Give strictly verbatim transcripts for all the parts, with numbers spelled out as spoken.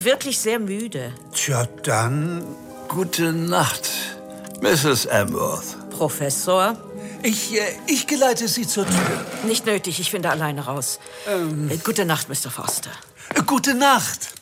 Wirklich sehr müde. Tja, dann... Gute Nacht, Misses Amworth. Professor? Ich, äh, ich geleite Sie zur Tür. Nicht nötig, ich finde alleine raus. Ähm. Äh, gute Nacht, Mister Foster. Äh, gute Nacht.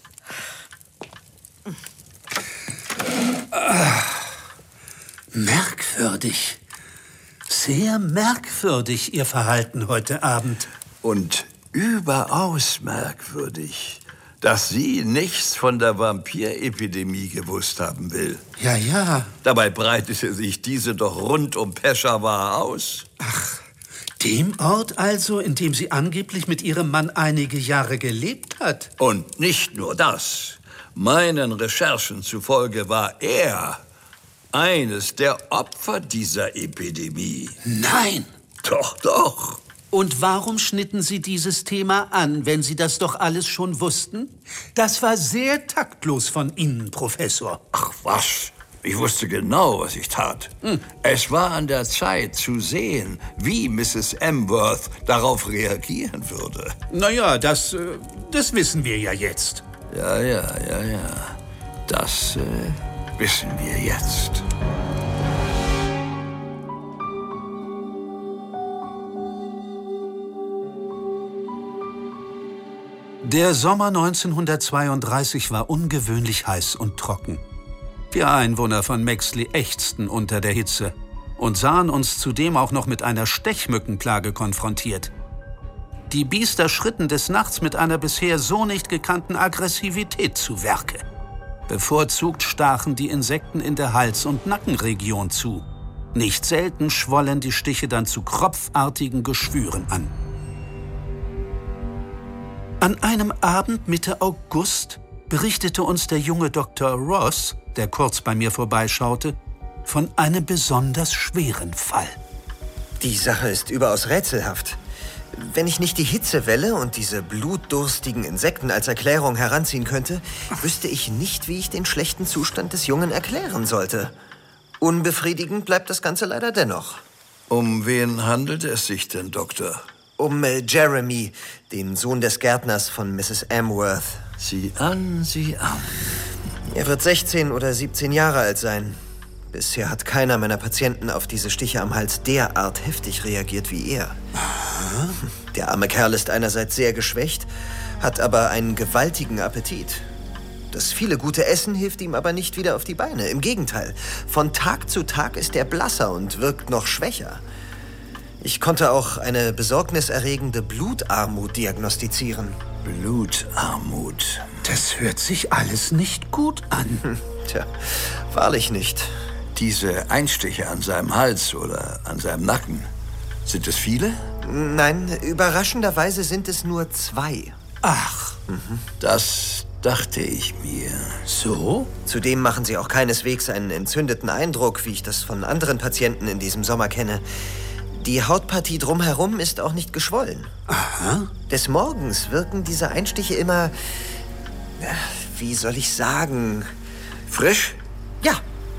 Ah, merkwürdig. Sehr merkwürdig, Ihr Verhalten heute Abend. Und überaus merkwürdig, dass sie nichts von der Vampirepidemie gewusst haben will. Ja, ja. Dabei breitete sich diese doch rund um Peshawar aus. Ach, dem Ort also, in dem sie angeblich mit ihrem Mann einige Jahre gelebt hat? Und nicht nur das. Meinen Recherchen zufolge war er eines der Opfer dieser Epidemie. Nein! Doch, doch. Und warum schnitten Sie dieses Thema an, wenn Sie das doch alles schon wussten? Das war sehr taktlos von Ihnen, Professor. Ach was, ich wusste genau, was ich tat. Hm. Es war an der Zeit zu sehen, wie Misses Amworth darauf reagieren würde. Na ja, das, äh, das wissen wir ja jetzt. Ja, ja, ja, ja. Das äh, wissen wir jetzt. Der Sommer neunzehnhundertzweiunddreißig war ungewöhnlich heiß und trocken. Wir Einwohner von Mexley ächzten unter der Hitze und sahen uns zudem auch noch mit einer Stechmückenplage konfrontiert. Die Biester schritten des Nachts mit einer bisher so nicht gekannten Aggressivität zu Werke. Bevorzugt stachen die Insekten in der Hals- und Nackenregion zu. Nicht selten schwollen die Stiche dann zu kropfartigen Geschwüren an. An einem Abend Mitte August berichtete uns der junge Doktor Ross, der kurz bei mir vorbeischaute, von einem besonders schweren Fall. Die Sache ist überaus rätselhaft. Wenn ich nicht die Hitzewelle und diese blutdurstigen Insekten als Erklärung heranziehen könnte, wüsste ich nicht, wie ich den schlechten Zustand des Jungen erklären sollte. Unbefriedigend bleibt das Ganze leider dennoch. Um wen handelt es sich denn, Doktor? Um äh, Jeremy, den Sohn des Gärtners von Misses Amworth. Sieh an, sieh an. Er wird sechzehn oder siebzehn Jahre alt sein. Bisher hat keiner meiner Patienten auf diese Stiche am Hals derart heftig reagiert wie er. Aha. Der arme Kerl ist einerseits sehr geschwächt, hat aber einen gewaltigen Appetit. Das viele gute Essen hilft ihm aber nicht wieder auf die Beine. Im Gegenteil, von Tag zu Tag ist er blasser und wirkt noch schwächer. Ich konnte auch eine besorgniserregende Blutarmut diagnostizieren. Blutarmut? Das hört sich alles nicht gut an. Hm, tja, wahrlich nicht. Diese Einstiche an seinem Hals oder an seinem Nacken, sind es viele? Nein, überraschenderweise sind es nur zwei. Ach, mhm. Das dachte ich mir. So? Zudem machen sie auch keineswegs einen entzündeten Eindruck, wie ich das von anderen Patienten in diesem Sommer kenne. Die Hautpartie drumherum ist auch nicht geschwollen. Aha. Des Morgens wirken diese Einstiche immer, wie soll ich sagen, frisch? Ja.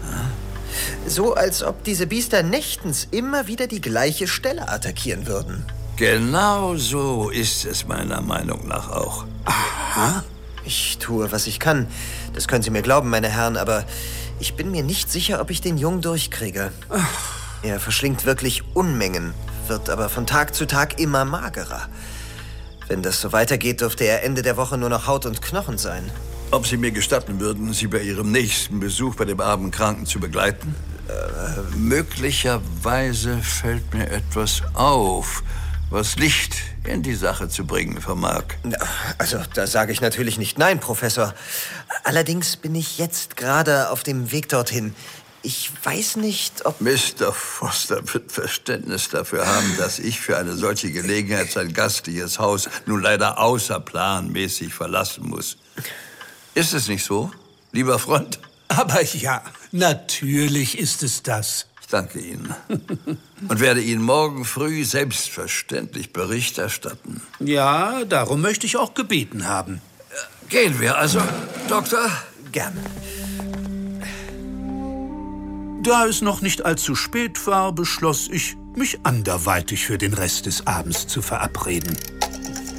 So, als ob diese Biester nächtens immer wieder die gleiche Stelle attackieren würden. Genau so ist es meiner Meinung nach auch. Aha. Ich tue, was ich kann. Das können Sie mir glauben, meine Herren, aber ich bin mir nicht sicher, ob ich den Jungen durchkriege. Ach. Er verschlingt wirklich Unmengen, wird aber von Tag zu Tag immer magerer. Wenn das so weitergeht, dürfte er Ende der Woche nur noch Haut und Knochen sein. Ob Sie mir gestatten würden, Sie bei Ihrem nächsten Besuch bei dem armen Kranken zu begleiten? Äh, möglicherweise fällt mir etwas auf, was Licht in die Sache zu bringen vermag. Also, da sage ich natürlich nicht nein, Professor. Allerdings bin ich jetzt gerade auf dem Weg dorthin. Ich weiß nicht, ob... Mister Foster wird Verständnis dafür haben, dass ich für eine solche Gelegenheit sein gastliches Haus nun leider außerplanmäßig verlassen muss. Ist es nicht so, lieber Freund? Aber ja, natürlich ist es das. Ich danke Ihnen. Und werde Ihnen morgen früh selbstverständlich Bericht erstatten. Ja, darum möchte ich auch gebeten haben. Gehen wir also, Doktor? Gerne. Da es noch nicht allzu spät war, beschloss ich, mich anderweitig für den Rest des Abends zu verabreden.